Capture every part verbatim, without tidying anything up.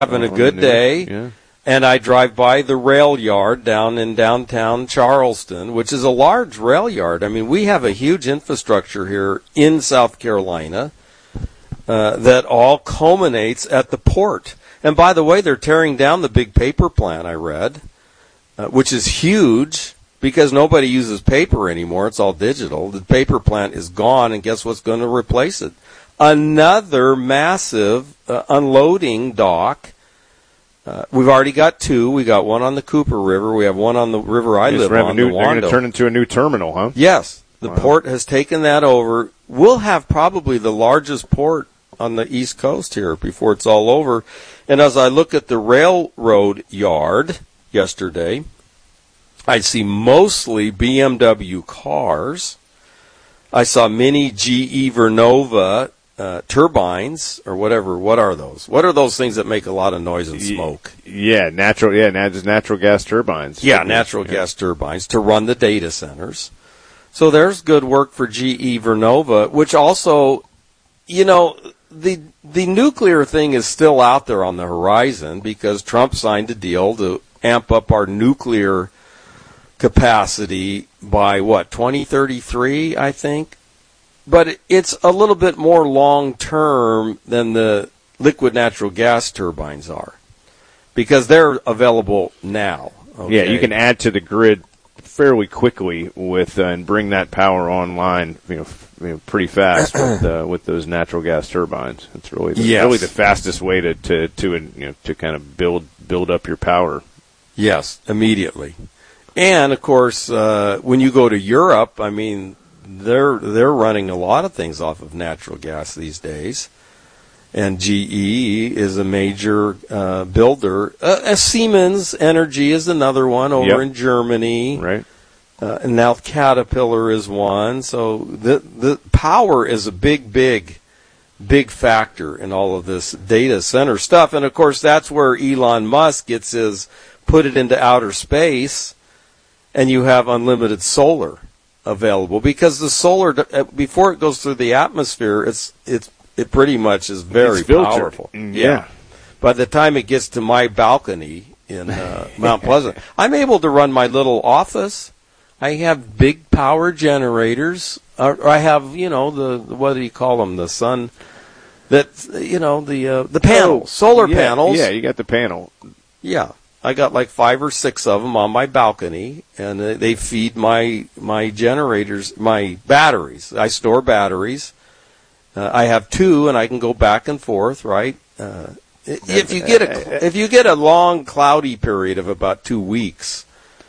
having a good day, yeah. and I drive by the rail yard down in downtown Charleston, which is a large rail yard. I mean, we have a huge infrastructure here in South Carolina uh, that all culminates at the port. And by the way, they're tearing down the big paper plant, I read, uh, which is huge because nobody uses paper anymore. It's all digital. The paper plant is gone, and guess what's going to replace it? Another massive uh, unloading dock. Uh, we've already got two. We got one on the Cooper River. We have one on the river I live on, new, the They're going Wando. to turn into a new terminal, huh? Yes. The wow. port has taken that over. We'll have probably the largest port on the East Coast here before it's all over. And as I look at the railroad yard yesterday, I see mostly B M W cars. I saw many G E Vernova uh, turbines or whatever. What are those? What are those things that make a lot of noise and smoke? Yeah, natural. Yeah, nat- just natural gas turbines. Yeah, natural yeah. gas turbines to run the data centers. So there's good work for G E Vernova, which also, you know, the the nuclear thing is still out there on the horizon because Trump signed a deal to amp up our nuclear capacity by, what, twenty thirty-three, I think? But it's a little bit more long-term than the liquid natural gas turbines are because they're available now. Okay? Yeah, you can add to the grid fairly quickly with uh, and bring that power online, you know, f- you know pretty fast with uh, with those natural gas turbines. It's really the, yes. really the fastest way to to to you know to kind of build build up your power. Yes, immediately. And of course, uh, when you go to Europe, I mean, they're they're running a lot of things off of natural gas these days. And G E is a major uh, builder. Uh, Siemens Energy is another one over yep. in Germany. Right. Uh, and now Caterpillar is one. So the the power is a big, big, big factor in all of this data center stuff. And, of course, that's where Elon Musk gets his put it into outer space, and you have unlimited solar available. Because the solar, before it goes through the atmosphere, it's it's it pretty much is very powerful. Yeah. yeah. By the time it gets to my balcony in uh, Mount Pleasant, I'm able to run my little office. I have big power generators. Or I have, you know, the, what do you call them? The sun, that, you know, the uh, the panels, oh, solar yeah, panels. Yeah, you got the panel. Yeah. I got like five or six of them on my balcony, and they feed my my generators, my batteries. I store batteries. Uh, I have two, and I can go back and forth. Right? Uh, if you get a if you get a long cloudy period of about two weeks,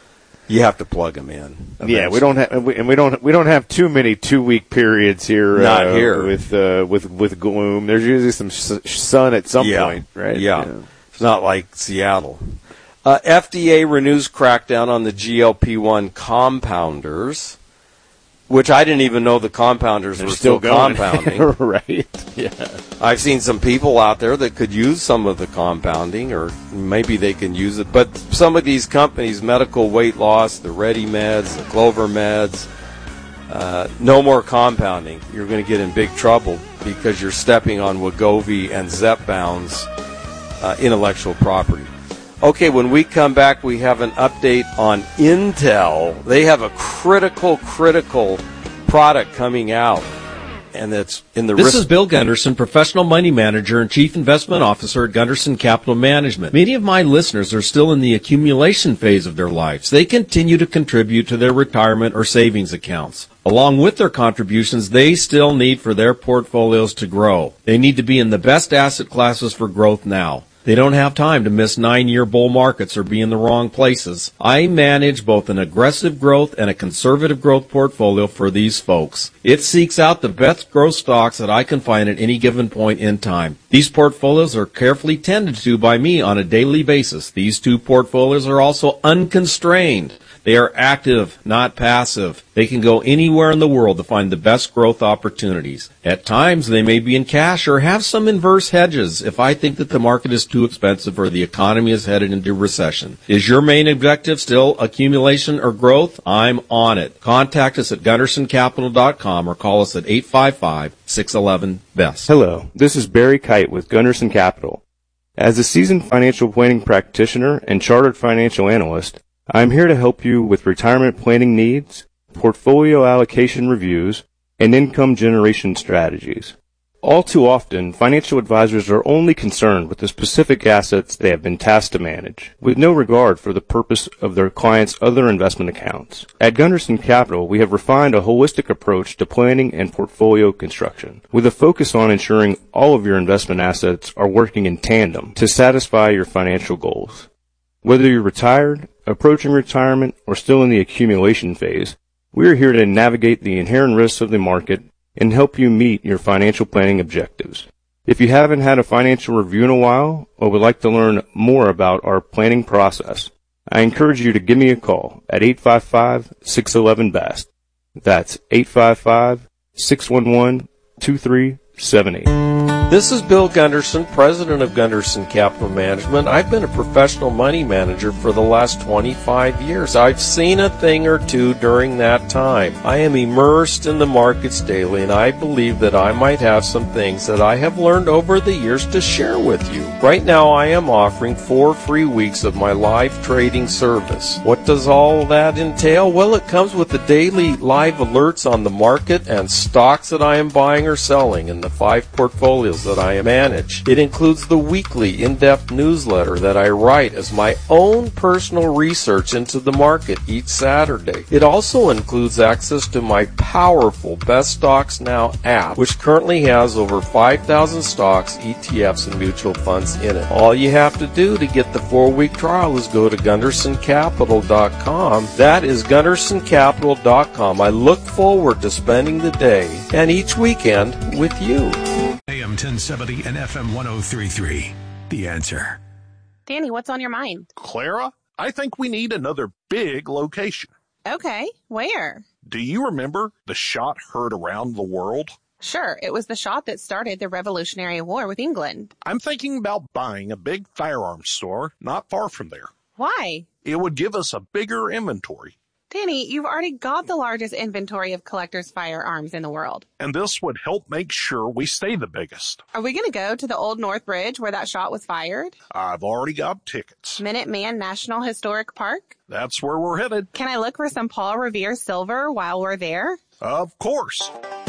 you have to plug them in. Eventually. Yeah, we don't have, and we don't we don't have too many two week periods here. Not uh, here with uh, with with gloom. There's usually some sun at some yeah. point, right? Yeah. yeah, it's not like Seattle. Uh, F D A renews crackdown on the G L P one compounders, which I didn't even know the compounders They're were still, still compounding. Right. Yeah. I've seen some people out there that could use some of the compounding, or maybe they can use it. But some of these companies, medical weight loss, the Ready Meds, the Clover Meds, uh, no more compounding. You're going to get in big trouble because you're stepping on Wegovy and Zepbound's uh, intellectual property. Okay, when we come back, we have an update on Intel. They have a critical, critical product coming out, and it's in the This risk- is Bill Gunderson, professional money manager and chief investment officer at Gunderson Capital Management. Many of my listeners are still in the accumulation phase of their lives. They continue to contribute to their retirement or savings accounts. Along with their contributions, they still need for their portfolios to grow. They need to be in the best asset classes for growth now. They don't have time to miss nine-year bull markets or be in the wrong places. I manage both an aggressive growth and a conservative growth portfolio for these folks. It seeks out the best growth stocks that I can find at any given point in time. These portfolios are carefully tended to by me on a daily basis. These two portfolios are also unconstrained. They are active, not passive. They can go anywhere in the world to find the best growth opportunities. At times, they may be in cash or have some inverse hedges if I think that the market is too expensive or the economy is headed into recession. Is your main objective still accumulation or growth? I'm on it. Contact us at gunderson capital dot com or call us at eight five five, six one one, B E S T. Hello, this is Barry Kite with Gunderson Capital. As a seasoned financial planning practitioner and chartered financial analyst, I am here to help you with retirement planning needs, portfolio allocation reviews, and income generation strategies. All too often, financial advisors are only concerned with the specific assets they have been tasked to manage, with no regard for the purpose of their clients' other investment accounts. At Gunderson Capital, we have refined a holistic approach to planning and portfolio construction, with a focus on ensuring all of your investment assets are working in tandem to satisfy your financial goals. Whether you're retired, approaching retirement, or still in the accumulation phase, we are here to navigate the inherent risks of the market and help you meet your financial planning objectives. If you haven't had a financial review in a while or would like to learn more about our planning process, I encourage you to give me a call at eight five five, six one one, B E S T. That's eight five five, six one one, two three seven eight. This is Bill Gunderson, president of Gunderson Capital Management. I've been a professional money manager for the last twenty-five years. I've seen a thing or two during that time. I am immersed in the markets daily, and I believe that I might have some things that I have learned over the years to share with you. Right now, I am offering four free weeks of my live trading service. What does all that entail? Well, it comes with the daily live alerts on the market and stocks that I am buying or selling in the five portfolios that I manage. It includes the weekly in-depth newsletter that I write as my own personal research into the market each Saturday. It also includes access to my powerful Best Stocks Now app, which currently has over five thousand stocks, E T Fs, and mutual funds in it. All you have to do to get the four-week trial is go to gunderson capital dot com. That is gunderson capital dot com. I look forward to spending the day and each weekend with you. A M ten seventy and F M one oh three point three. The Answer. Danny, what's on your mind? Clara, I think we need another big location. Okay, where? Do you remember the shot heard around the world? Sure, it was the shot that started the Revolutionary War with England. I'm thinking about buying a big firearms store not far from there. Why? It would give us a bigger inventory. Danny, you've already got the largest inventory of collectors' firearms in the world. And this would help make sure we stay the biggest. Are we going to go to the Old North Bridge where that shot was fired? I've already got tickets. Minuteman National Historic Park? That's where we're headed. Can I look for some Paul Revere silver while we're there? Of course.